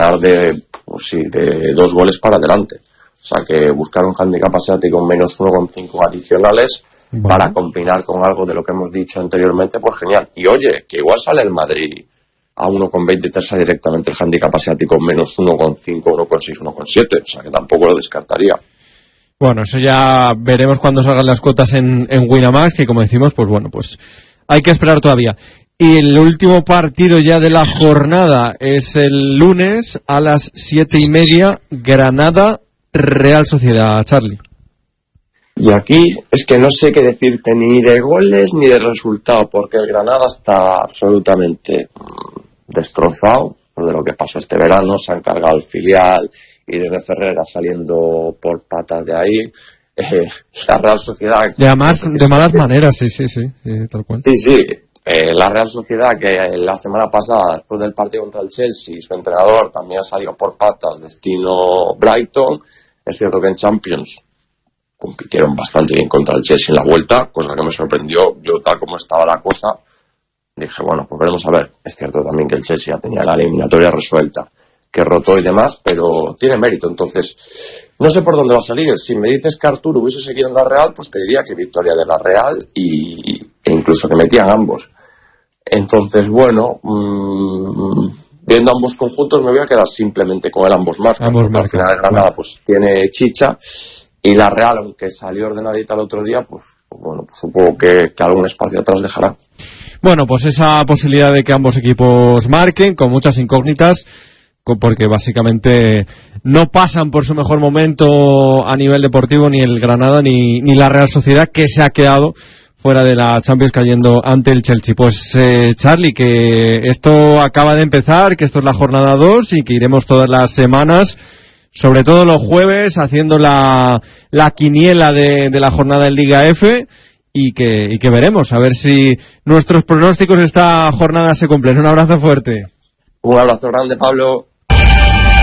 ganar de 2 goles para adelante. O sea que buscar un handicap asiático con menos 1,5 adicionales para combinar con algo de lo que hemos dicho anteriormente, pues genial. Y oye, que igual sale el Madrid a 1,20 y te sale directamente el handicap asiático menos 1,5, 1,6, 1,7. O sea que tampoco lo descartaría. Bueno, eso ya veremos cuando salgan las cuotas en Winamax, que como decimos, pues bueno, pues hay que esperar todavía. Y el último partido ya de la jornada es el lunes a las 7:30, Granada Real Sociedad, Charlie. Y aquí es que no sé qué decirte ni de goles ni de resultado, porque el Granada está absolutamente destrozado por lo que pasó este verano. Se han cargado el filial, Irene Ferrera saliendo por patas de ahí. La Real Sociedad... Y además de malas maneras, sí, tal cual. Sí. La Real Sociedad, que la semana pasada, después del partido contra el Chelsea, su entrenador también ha salido por patas, destino Brighton. Es cierto que en Champions compitieron bastante bien contra el Chelsea en la vuelta, cosa que me sorprendió. Yo, tal como estaba la cosa, dije, bueno, pues veremos a ver. Es cierto también que el Chelsea ya tenía la eliminatoria resuelta, que rotó y demás, pero tiene mérito. Entonces, no sé por dónde va a salir. Si me dices que Arturo hubiese seguido en la Real, pues te diría que victoria de la Real e incluso que metían ambos. Entonces, bueno, viendo ambos conjuntos me voy a quedar simplemente con el ambos marcan. Al final de Granada pues tiene chicha, y la Real, aunque salió ordenadita el otro día, pues bueno, pues supongo que algún espacio atrás dejará. Bueno, pues esa posibilidad de que ambos equipos marquen, con muchas incógnitas, porque básicamente no pasan por su mejor momento a nivel deportivo ni el Granada ni la Real Sociedad, que se ha quedado fuera de la Champions cayendo ante el Chelsea. Pues Charlie, que esto acaba de empezar, que esto es la jornada 2 y que iremos todas las semanas, sobre todo los jueves, haciendo la quiniela de la jornada en Liga F, y que veremos, a ver si nuestros pronósticos esta jornada se cumplen. Un abrazo fuerte. Un abrazo grande, Pablo.